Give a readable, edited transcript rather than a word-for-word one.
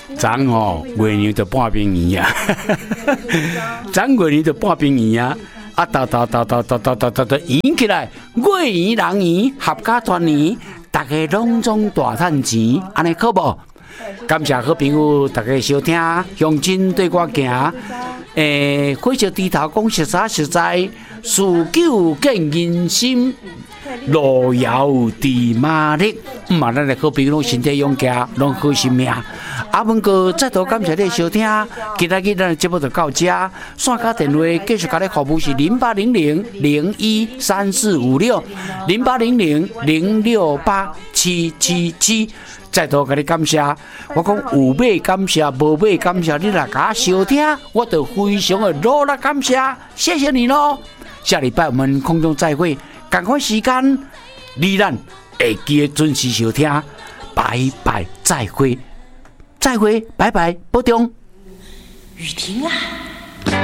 昨吼月娘就半边圆啊，昨月娘就半边圆啊，啊倒圆起来，月圆人圆，合家团圆，大家拢总大赚钱，安尼可无？感谢好朋友大家收听，向前对我行。火烧低头讲实在，事久见人心，路遥知马力。咱的好朋友身体勇健，拢好心命。阿文哥再度感谢你收听，今仔日咱的节目就到这。线卡电话继续甲你服务是0800-01-3456，0800-068-777。再度甲你感谢，我讲有买感谢，无买感谢，你若甲我收听，我就非常的努力感谢，谢谢你咯。下礼拜我们空中再会，赶快时间，你咱会记得准时收听，拜拜，再会，拜拜，保重。 雨停啊。